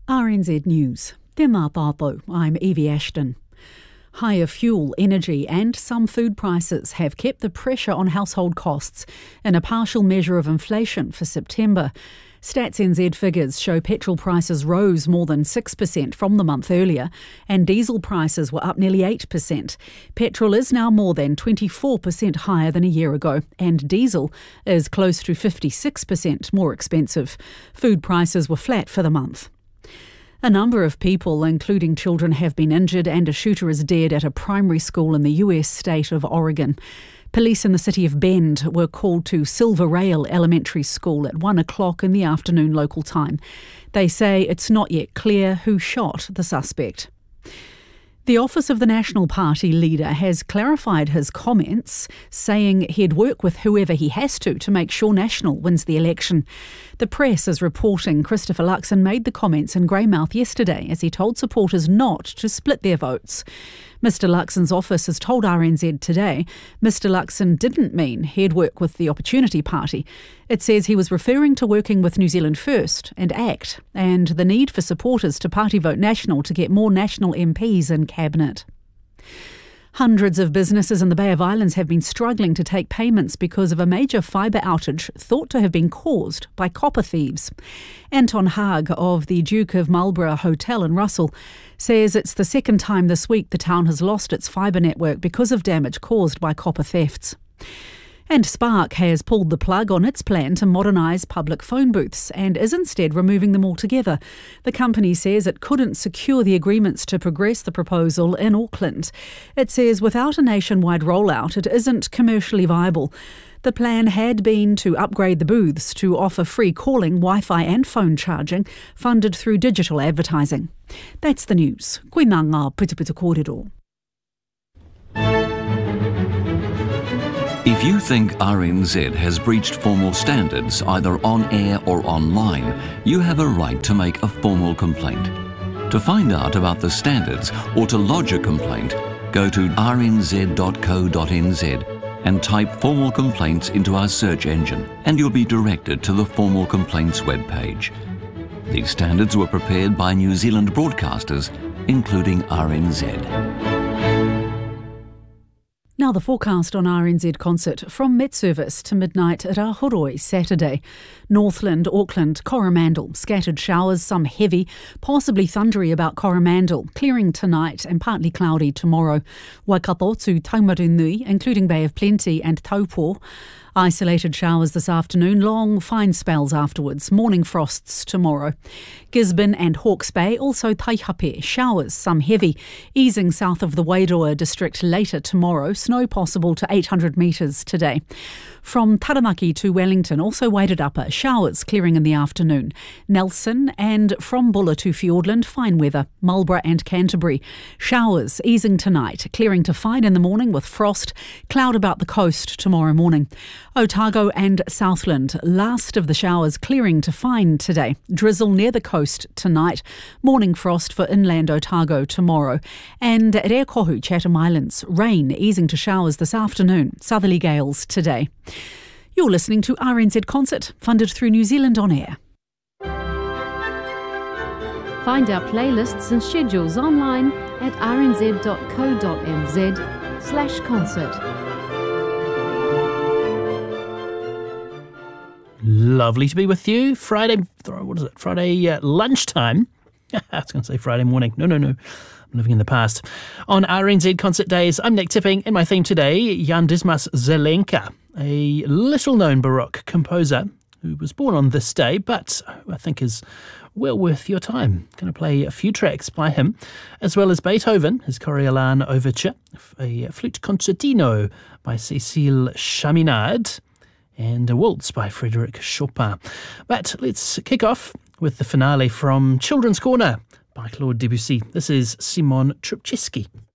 RNZ News. Tēnā tātou, I'm Evie Ashton. Higher fuel, energy and some food prices have kept the pressure on household costs in a partial measure of inflation for September. Stats NZ figures show petrol prices rose more than 6% from the month earlier and diesel prices were up nearly 8%. Petrol is now more than 24% higher than a year ago and diesel is close to 56% more expensive. Food prices were flat for the month. A number of people, including children, have been injured and a shooter is dead at a primary school in the US state of Oregon. Police in the city of Bend were called to Silver Rail Elementary School at 1 o'clock in the afternoon local time. They say it's not yet clear who shot the suspect. The Office of the National Party leader has clarified his comments, saying he'd work with whoever he has to make sure National wins the election. The press is reporting Christopher Luxon made the comments in Greymouth yesterday as he told supporters not to split their votes. Mr Luxon's office has told RNZ today Mr Luxon didn't mean he'd work with the Opportunity Party. It says he was referring to working with New Zealand First and ACT and the need for supporters to party vote National to get more National MPs in Cabinet. Hundreds of businesses in the Bay of Islands have been struggling to take payments because of a major fibre outage thought to have been caused by copper thieves. Anton Haag of the Duke of Marlborough Hotel in Russell says it's the second time this week the town has lost its fibre network because of damage caused by copper thefts. And Spark has pulled the plug on its plan to modernise public phone booths and is instead removing them altogether. The company says it couldn't secure the agreements to progress the proposal in Auckland. It says without a nationwide rollout, it isn't commercially viable. The plan had been to upgrade the booths to offer free calling, Wi-Fi and phone charging, funded through digital advertising. That's the news. Koina ngā putuputu kōrero. If you think RNZ has breached formal standards either on air or online, you have a right to make a formal complaint. To find out about the standards or to lodge a complaint, go to rnz.co.nz and type formal complaints into our search engine and you'll be directed to the formal complaints webpage. These standards were prepared by New Zealand broadcasters, including RNZ. Now the forecast on RNZ Concert from mid-service to midnight at Ahoroi Saturday. Northland, Auckland, Coromandel, scattered showers, some heavy, possibly thundery about Coromandel, clearing tonight and partly cloudy tomorrow. Waikato to Taumarunui, including Bay of Plenty and Taupo. Isolated showers this afternoon, long fine spells afterwards, morning frosts tomorrow. Gisborne and Hawke's Bay, also Taihape, showers, some heavy, easing south of the Wairoa district later tomorrow, snow possible to 800 metres today. From Taranaki to Wellington, also Waited Upper, showers clearing in the afternoon. Nelson and from Bulla to Fiordland, fine weather. Marlborough and Canterbury, showers easing tonight, clearing to fine in the morning with frost, cloud about the coast tomorrow morning. Otago and Southland, last of the showers clearing to fine today. Drizzle near the coast tonight. Morning frost for inland Otago tomorrow. And at Airkohu, Chatham Islands, rain easing to showers this afternoon. Southerly gales today. You're listening to RNZ Concert, funded through New Zealand On Air. Find our playlists and schedules online at rnz.co.nz/concert. Lovely to be with you. Friday lunchtime. I was going to say Friday morning. No. I'm living in the past. On RNZ Concert Days, I'm Nick Tipping. In my theme today, Jan Dismas Zelenka, a little-known Baroque composer who was born on this day, but I think is well worth your time. Going to play a few tracks by him, as well as Beethoven, his Coriolan Overture, a flute concertino by Cécile Chaminade, and a waltz by Frédéric Chopin. But let's kick off with the finale from Children's Corner by Claude Debussy. This is Simon Trubczynski.